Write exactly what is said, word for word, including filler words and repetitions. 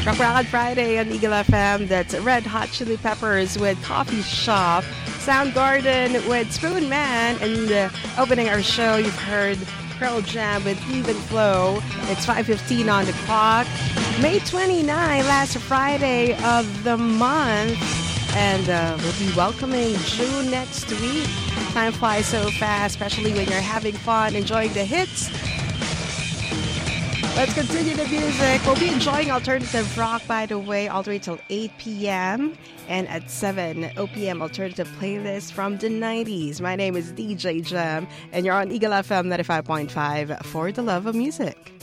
Rock Rock Friday on Eagle F M. That's Red Hot Chili Peppers with Coffee Shop. Soundgarden with Spoon Man. And uh, opening our show, you've heard Pearl Jam with Even Flow. It's five fifteen on the clock. May twenty-ninth, last Friday of the month. And uh, we'll be welcoming June next week. Time flies so fast, especially when you're having fun, enjoying the hits. Let's continue the music. We'll be enjoying alternative rock, by the way, all the way till eight p.m. And at seven p.m. alternative playlist from the nineties. My name is D J Jem, and you're on Eagle F M ninety-five point five for the love of music.